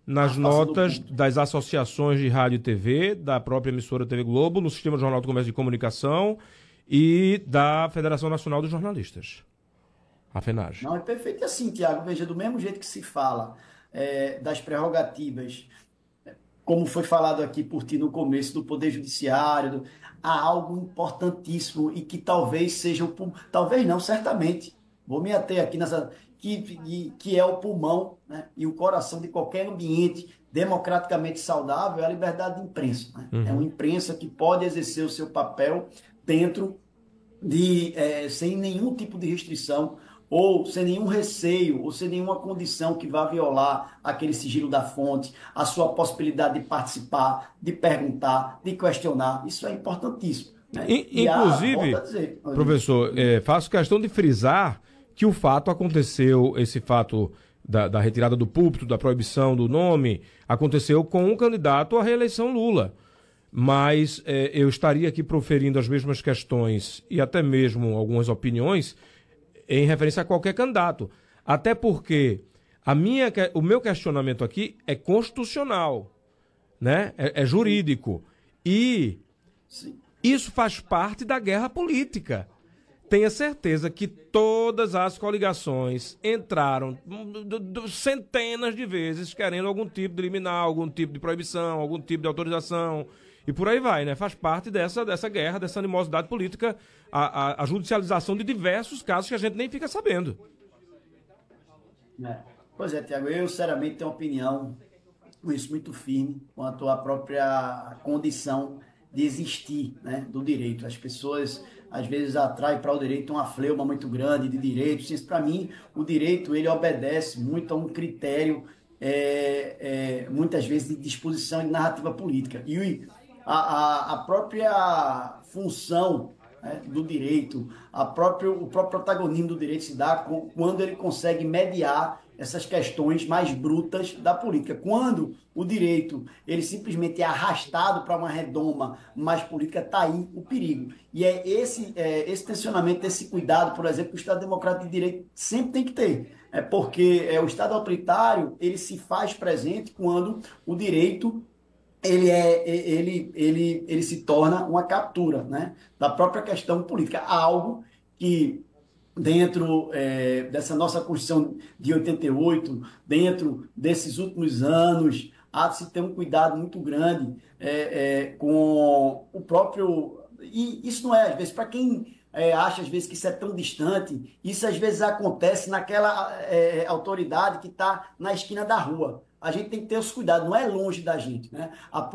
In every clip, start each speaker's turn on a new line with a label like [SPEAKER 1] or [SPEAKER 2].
[SPEAKER 1] nas notas das associações de rádio e TV, da própria emissora TV Globo, no Sistema Jornal do Comércio de Comunicação e da Federação Nacional dos Jornalistas, a FENAGE.
[SPEAKER 2] Não, é perfeito. E assim, Tiago, veja, do mesmo jeito que se fala das prerrogativas, como foi falado aqui por ti no começo, do Poder Judiciário, há algo importantíssimo e que talvez seja talvez não, certamente, vou me ater aqui nessa, que é o pulmão, né, e o coração de qualquer ambiente democraticamente saudável, é a liberdade de imprensa. Né? É uma imprensa que pode exercer o seu papel dentro sem nenhum tipo de restrição, ou sem nenhum receio, ou sem nenhuma condição que vá violar aquele sigilo da fonte, a sua possibilidade de participar, de perguntar, de questionar. Isso é importantíssimo. Né?
[SPEAKER 1] Inclusive, professor, faço questão de frisar que o fato aconteceu, esse fato da retirada do púlpito, da proibição do nome, aconteceu com um candidato à reeleição Lula. Mas eu estaria aqui proferindo as mesmas questões e até mesmo algumas opiniões em referência a qualquer candidato. Até porque o meu questionamento aqui é constitucional, né? É jurídico. E isso faz parte da guerra política. Tenha certeza que todas as coligações entraram centenas de vezes querendo algum tipo de liminar, algum tipo de proibição, algum tipo de autorização. E por aí vai, né? Faz parte dessa guerra, dessa animosidade política, a judicialização de diversos casos que a gente nem fica sabendo.
[SPEAKER 2] Pois é, Tiago, eu sinceramente tenho uma opinião com isso muito firme quanto à própria condição de existir, né, do direito. As pessoas às vezes atraem para o direito uma fleuma muito grande de direitos. Para mim, o direito ele obedece muito a um critério, muitas vezes, de disposição e de narrativa política. E a própria função, né, do direito, o próprio protagonismo do direito se dá quando ele consegue mediar essas questões mais brutas da política. Quando o direito ele simplesmente é arrastado para uma redoma mais política, está aí o perigo. E é esse tensionamento, esse cuidado, por exemplo, que o Estado Democrático de Direito sempre tem que ter. Porque o Estado autoritário ele se faz presente quando o direito ele se torna uma captura, né, da própria questão política. Algo que dentro dessa nossa Constituição de 88, dentro desses últimos anos, há de se ter um cuidado muito grande com o próprio... E isso não é, às vezes, para quem acha, às vezes, que isso é tão distante, isso, às vezes, acontece naquela autoridade que está na esquina da rua. A gente tem que ter os cuidados, não é longe da gente, né?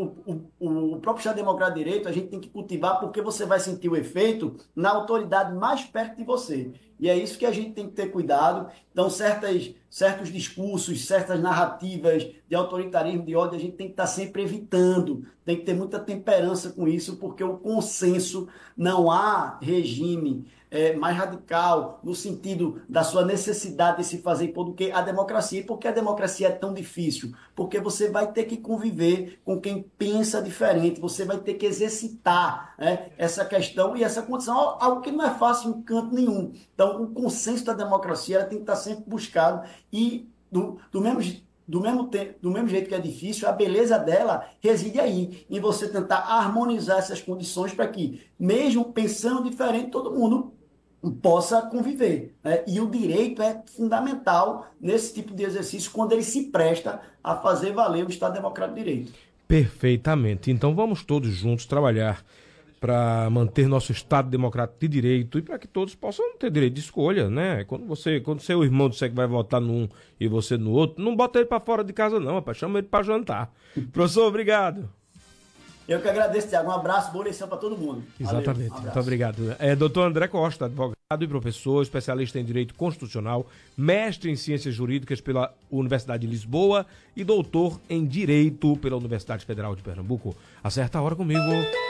[SPEAKER 2] O próprio Estado Democrático de Direito a gente tem que cultivar, porque você vai sentir o efeito na autoridade mais perto de você. E é isso que a gente tem que ter cuidado. Então, certos discursos, certas narrativas de autoritarismo, de ódio, a gente tem que estar sempre evitando. Tem que ter muita temperança com isso, porque o consenso, não há regime mais radical no sentido da sua necessidade de se fazer impor do que a democracia. E por que a democracia é tão difícil? Porque você vai ter que conviver com quem pensa diferente, você vai ter que exercitar, né, essa questão e essa condição, algo que não é fácil em canto nenhum. Então, o consenso da democracia ela tem que estar sempre buscado e do mesmo jeito que é difícil, a beleza dela reside aí, em você tentar harmonizar essas condições para que, mesmo pensando diferente, todo mundo possa conviver, né? E o direito é fundamental nesse tipo de exercício quando ele se presta a fazer valer o Estado Democrático de Direito.
[SPEAKER 1] Perfeitamente. Então vamos todos juntos trabalhar para manter nosso Estado Democrático de Direito e para que todos possam ter direito de escolha, né? Quando seu irmão disser que vai votar num e você no outro, não bota ele para fora de casa não, rapaz, chama ele para jantar. Professor, obrigado.
[SPEAKER 2] Eu que agradeço, Tiago. Um abraço, boa eleição para todo mundo.
[SPEAKER 1] Exatamente,
[SPEAKER 2] um
[SPEAKER 1] muito obrigado. Doutor André Costa, advogado e professor, especialista em Direito Constitucional, mestre em Ciências Jurídicas pela Universidade de Lisboa e doutor em Direito pela Universidade Federal de Pernambuco. Acerta a hora comigo,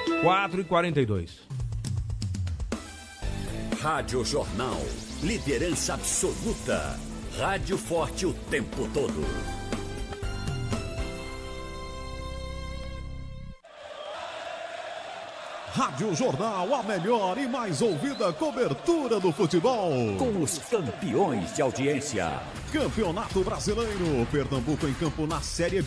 [SPEAKER 1] 4h42.
[SPEAKER 3] Rádio Jornal, liderança absoluta. Rádio forte o tempo todo.
[SPEAKER 4] Rádio Jornal, a melhor e mais ouvida cobertura do futebol.
[SPEAKER 3] Com os campeões de audiência.
[SPEAKER 4] Campeonato Brasileiro, Pernambuco em campo na Série B.